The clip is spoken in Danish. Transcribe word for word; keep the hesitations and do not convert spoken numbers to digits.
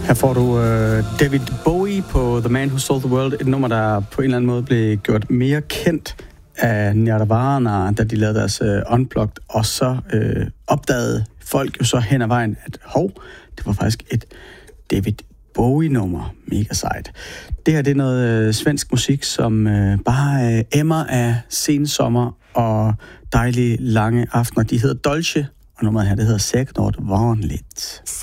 Her får du uh, David Bowie på The Man Who Sold the World, et nummer, der på en eller anden måde blev gjort mere kendt af Nirvana, da de lavede deres uh, Unplugged, og så uh, opdagede folk jo så hen ad vejen, at hov, det var faktisk et David Bowie-nummer. Mega sejt. Det her, det er noget uh, svensk musik, som uh, bare uh, emmer af sensommer og dejlige lange aftener. De hedder Dolce, og nummeret her, det hedder Säkert vanligt.